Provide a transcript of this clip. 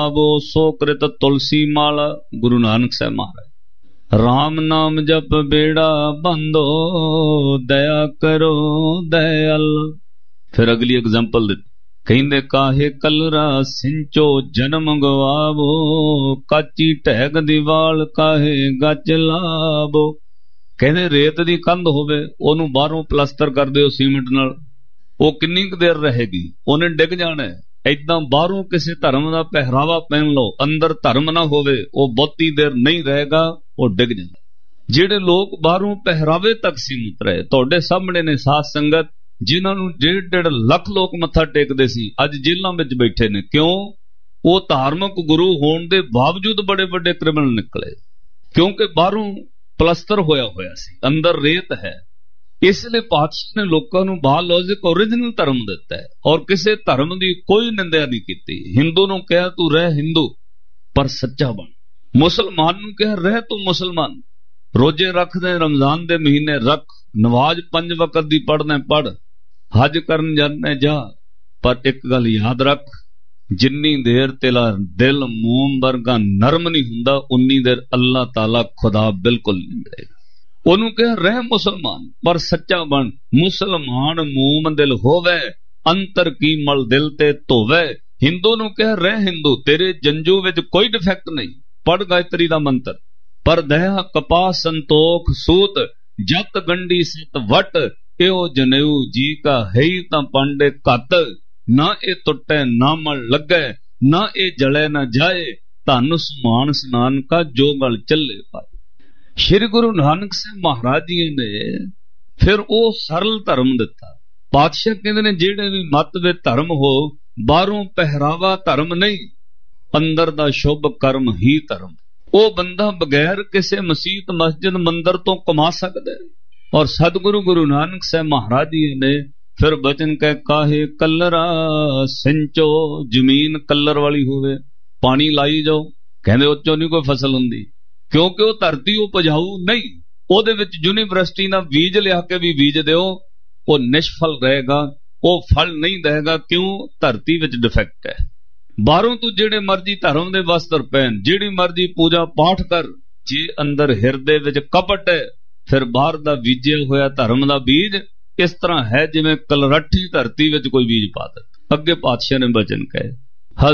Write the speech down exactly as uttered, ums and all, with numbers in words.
वो सो कृत तुलसी माला। गुरु नानक साहब महाराज। राम नाम जप बेड़ा बंदो, दया करो दयाल। फिर अगली एग्जाम्पल दी, कहते काहे कलरा सिंचो जन्म गवावो, काची टैग दीवाल काहे गच लावो। कहते रेत दी कंध होवे, ओनू बाहरों प्लास्टर कर दिओ सीमेंट नाल, वो किन्नी क देर रहेगी, ओने डिग जाना है। इदां बाहरों किसी धर्म का पहरावा पहन लो, अंदर धर्म ना होवे, वो बहुती देर नहीं रहेगा, वो डिग जाता। जिहड़े लोग बाहरों पहरावे तक सीमित रहे, तुहाडे सामने ने साथ संगत, जिन्हां नूं डेढ़ डेढ़ लख लोग मत्था टेकदे सी, अज जेलां विच बैठे ने। क्यों? वो धार्मिक गुरु होने के बावजूद बड़े बड़े क्रिमिनल निकले, क्योंकि बाहरों प्लस्तर होया होया सी, अंदर रेत है। इसलिए पातशाह ने लोगों को बायोलॉजिक ओरिजिनल धर्म दिता है, और किसी धर्म की कोई निंदा नहीं की। हिंदू नूं कहा तू रह हिंदू पर सच्चा बन, मुसलमान नूं कहा रह तू मुसलमान, रोजे रख दे रमजान दे महीने रख, नमाज पंज वक्त दी पढ़ने पढ़, हज करन जाने जा, पर एक गल याद रख, जिन्नी देर तेरा दिल मोम वर्गा नरम नहीं हुंदा, उन्नी देर अल्लाह ताला खुदा बिल्कुल नहीं मिलेगा। ओनू कह रह मुसलमान पर सच्चा बन, मुसलमान मोम दिल होवे, अंतर की मल दिल ते धोवे। हिंदू नू कह रह हिंदू, तेरे जंजू विच कोई डिफेक्ट नहीं, पढ़ गायत्री दा मंत्र, पर दया कपा संतोख सूत, जत गंडी सित वट, एओ जनेऊ जी का है ही तां पांडे कत, ना ए टुटे ना मल लगे, ना ए जले ना जाए, धन समान स्नान का जो गल चले पाए। श्री गुरु नानक साहब महाराज जी ने फिर वो सरल धर्म दिता। पातशाह कहते ने जेड़े भी मत वे धर्म हो, बाहरों पहरावा धर्म नहीं, अंदर दा शुभ कर्म ही धर्म। वो बंदा बगैर किसी मसीत मस्जिद मंदिर तो कमा सकता है। और सतगुरु गुरु नानक साहब महाराज जी ने फिर बचन कह काहे कलरा सिंचो, जमीन कलर वाली होवे, पानी लाई जाओ, कहते उच्चों नहीं कोई फसल हुंदी, क्योंकि वो धरती उपजाऊ नहीं, ਉਹਦੇ ਵਿੱਚ यूनिवर्सिटी का बीज लिया के भी बीज दो, वो निष्फल रहेगा, वो फल नहीं देगा। क्यों? धरती विच डिफेक्ट है। बाहरों तू जेड़े मर्जी धर्म के वस्त्र पहन, जेड़ी मर्जी पूजा पाठ कर, जे अंदर हिरदे विच कपट है, फिर बाहर दा बीजे होया धर्म का बीज इस तरह है जिवें कलरठी धरती विच कोई बीज पा दे। अगे पातशाह ने बचन कहे